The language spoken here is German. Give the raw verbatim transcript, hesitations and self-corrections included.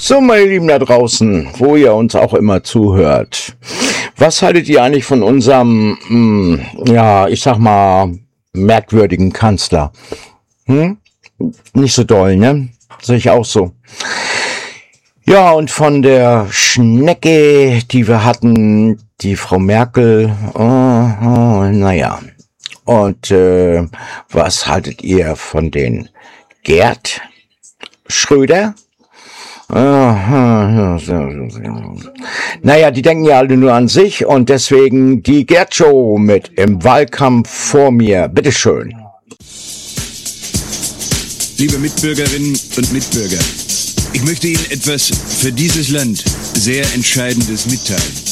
So, meine Lieben da draußen, wo ihr uns auch immer zuhört. Was haltet ihr eigentlich von unserem, mh, ja, ich sag mal, merkwürdigen Kanzler? Hm? Nicht so doll, ne? Sehe ich auch so. Ja, und von der Schnecke, die wir hatten, die Frau Merkel, oh, oh, naja. Und äh, was haltet ihr von den Gerd Schröder? Naja, die denken ja alle nur an sich und deswegen die Gerd Show mit im Wahlkampf vor mir. Bitteschön. Liebe Mitbürgerinnen und Mitbürger, ich möchte Ihnen etwas für dieses Land sehr Entscheidendes mitteilen.